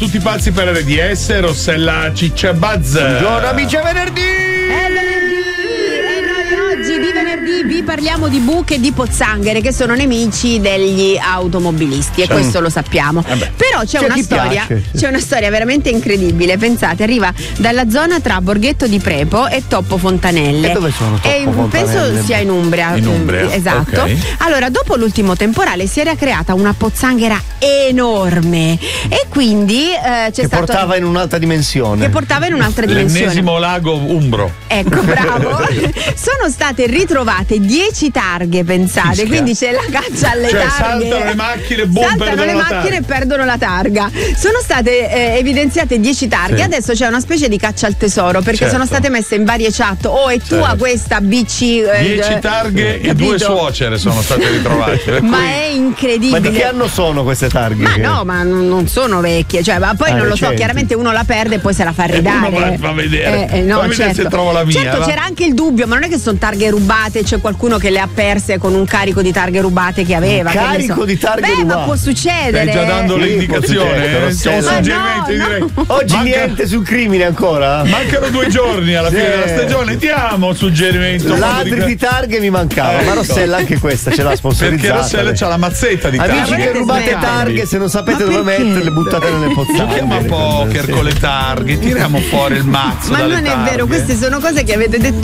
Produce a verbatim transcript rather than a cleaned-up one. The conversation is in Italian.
tutti pazzi per R D S, Rossella Ciccia Buzz. Buongiorno amici, è venerdì! È venerdì e noi oggi di venerdì vi parliamo di buche e di pozzanghere che sono nemici degli automobilisti e Cioè, questo lo sappiamo. vabbè. Però c'è C'è una chi storia, piace. c'è una storia veramente incredibile. Pensate, arriva dalla zona tra Borghetto di Prepo e Toppo Fontanelle. E dove sono Toppo E Fontanelle? penso sia in Umbria. In Umbria, mm, esatto. ok. Allora, dopo l'ultimo temporale si era creata una pozzanghera enorme e quindi eh, c'è Che stato portava in un'altra dimensione. che portava in un'altra dimensione. L'ennesimo lago umbro. Ecco, bravo. Sono state ritrovate dieci targhe, pensate, Fischia. quindi c'è la caccia alle Cioè, targhe. saltano le macchine, boom, Saltano perdono le la macchine targa. e perdono la targa. Sono state eh, evidenziate dieci targhe, Sì. adesso c'è una specie di caccia al tesoro perché Certo. sono state messe in varie chat. Oh, è tua Certo. questa B C? eh, Dieci eh, targhe e capito? due suocere sono state ritrovate. per Ma cui- è Ma incredibile. di che anno sono queste targhe? Ma Che- no, ma non non sono vecchie, cioè, ma poi Ah, non lo so, recenti. chiaramente uno la perde e poi se la fa uno ridare. va- va a vedere. Eh, eh, no, Fammi vedere certo. se trovo la mia, Certo, va. c'era anche il dubbio, ma non è che sono targhe rubate, c'è qualcuno che le ha perse con un carico di targhe rubate che aveva. Un che ne carico so. di targhe Beh, rubate? ma può succedere. Stai già dando Sì, l'indicazione? può succedere, eh? Rossella. C'è un Ma suggerimento, no, direi. no. Oggi Manca- niente sul crimine ancora? Mancano due giorni alla fine Sì. della stagione. Diamo un suggerimento. Ladri di targhe mi mancava, ma Ecco. Rossella anche questa ce l'ha sponsorizzata. Perché Rossella c'ha la mazzetta di Amici targhe. che Avete rubate smesso? targhe, se non sapete Ma dove perché? metterle, buttate nelle pozzanghere. Giochiamo a poker Sì. con le targhe, tiriamo fuori il mazzo Ma dalle non è vero, targhe. queste sono cose che avete detto